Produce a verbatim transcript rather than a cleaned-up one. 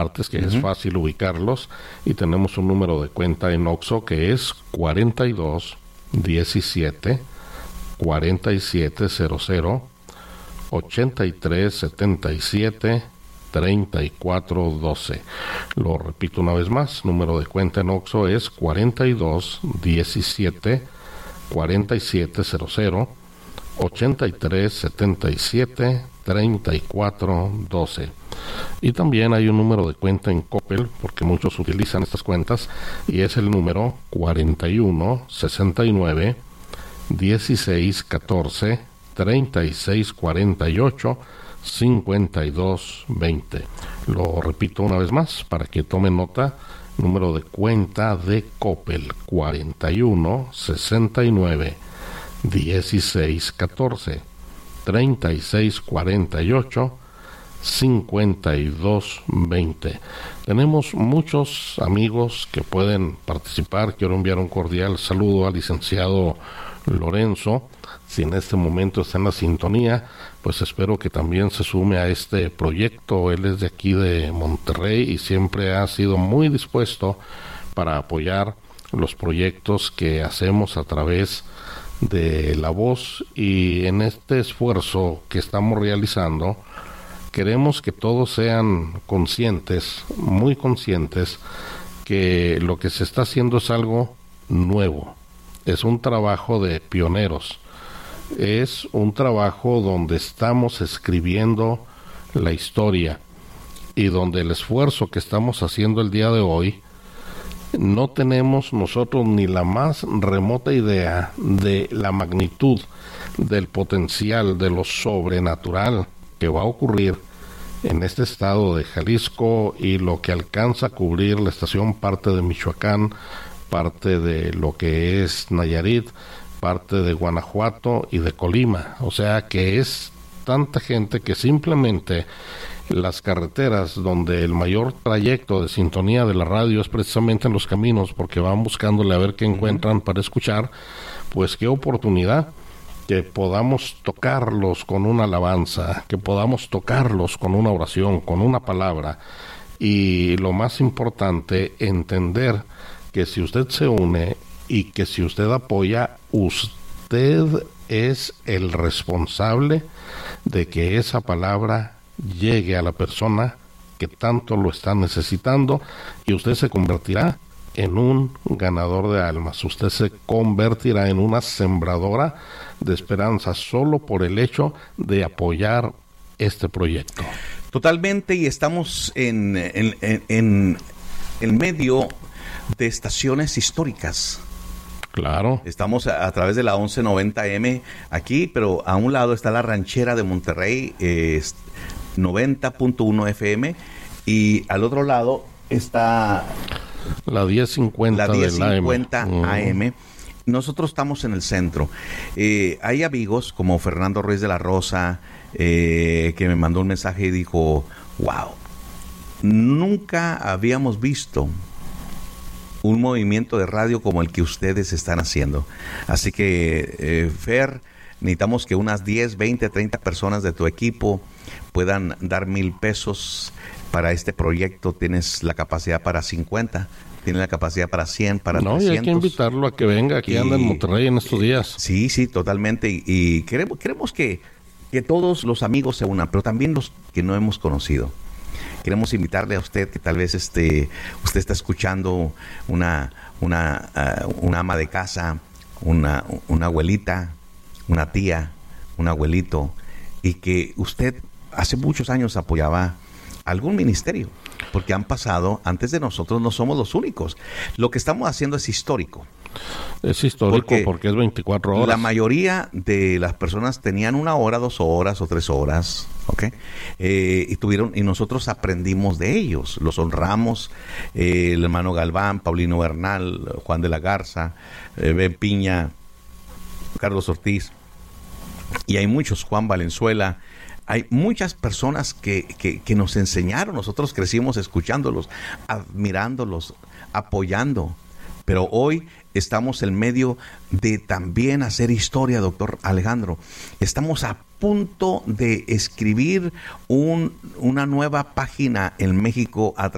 partes, que uh-huh. es fácil ubicarlos, y tenemos un número de cuenta en Oxxo que es cuarenta y dos diecisiete cuarenta y siete cero cero ochenta y tres setenta y siete treinta y cuatro doce. Lo repito una vez más, número de cuenta en Oxxo es cuarenta y dos diecisiete cuarenta y siete cero cero ochenta y tres setenta y siete treinta y cuatro doce. Y también hay un número de cuenta en Coppel, porque muchos utilizan estas cuentas, y es el número cuarenta y uno sesenta y nueve dieciséis catorce treinta y seis cuarenta y ocho cincuenta y dos veinte. Lo repito una vez más para que tomen nota. Número de cuenta de Coppel cuarenta y uno sesenta y nueve dieciséis catorce treinta y seis cuarenta y ocho cincuenta y dos veinte. Tenemos muchos amigos que pueden participar. Quiero enviar un cordial saludo al licenciado Lorenzo. Si en este momento está en la sintonía, pues espero que también se sume a este proyecto. Él es de aquí de Monterrey y siempre ha sido muy dispuesto para apoyar los proyectos que hacemos a través de La Voz, y en este esfuerzo que estamos realizando queremos que todos sean conscientes, muy conscientes, que lo que se está haciendo es algo nuevo, es un trabajo de pioneros, es un trabajo donde estamos escribiendo la historia y donde el esfuerzo que estamos haciendo el día de hoy no tenemos nosotros ni la más remota idea de la magnitud, del potencial, de lo sobrenatural que va a ocurrir en este estado de Jalisco y lo que alcanza a cubrir la estación, parte de Michoacán, parte de lo que es Nayarit, parte de Guanajuato y de Colima. O sea que es tanta gente que simplemente las carreteras donde el mayor trayecto de sintonía de la radio es precisamente en los caminos, porque van buscándole a ver qué encuentran para escuchar. Pues qué oportunidad que podamos tocarlos con una alabanza, que podamos tocarlos con una oración, con una palabra, y lo más importante, entender que si usted se une y que si usted apoya, usted es el responsable de que esa palabra llegue a la persona que tanto lo está necesitando, y usted se convertirá en un ganador de almas, usted se convertirá en una sembradora de esperanza solo por el hecho de apoyar este proyecto. Totalmente, y estamos en, en, en, en, en medio de estaciones históricas. Claro. Estamos a, a través de la once noventa eme aquí, pero a un lado está la ranchera de Monterrey, eh, noventa punto uno efe eme, y al otro lado está la diez cincuenta, la diez cincuenta uh. A M. Nosotros estamos en el centro. Eh, hay amigos como Fernando Ruiz de la Rosa, eh, que me mandó un mensaje y dijo, wow, nunca habíamos visto un movimiento de radio como el que ustedes están haciendo. Así que, eh, Fer, necesitamos que unas diez, veinte, treinta personas de tu equipo puedan dar mil pesos para este proyecto. Tienes la capacidad para cincuenta, tienes la capacidad para cien, para no, trescientos. Y hay que invitarlo a que venga, aquí y, anda en Monterrey en estos días. Sí, sí, totalmente. Y, y queremos, queremos que, que todos los amigos se unan, pero también los que no hemos conocido. Queremos invitarle a usted que tal vez este usted está escuchando una una uh, una ama de casa, una una abuelita, una tía, un abuelito, y que usted hace muchos años apoyaba algún ministerio, porque han pasado antes de nosotros, no somos los únicos. Lo que estamos haciendo es histórico. Es histórico porque, porque es veinticuatro horas. La mayoría de las personas tenían una hora, dos horas o tres horas, ¿ok? Eh, y tuvieron, y nosotros aprendimos de ellos, los honramos. Eh, el hermano Galván, Paulino Bernal, Juan de la Garza, eh, Ben Piña, Carlos Ortiz, y hay muchos, Juan Valenzuela. Hay muchas personas que, que, que nos enseñaron. Nosotros crecimos escuchándolos, admirándolos, apoyando. Pero hoy estamos en medio de también hacer historia, doctor Alejandro. Estamos a punto de escribir un, una nueva página en México a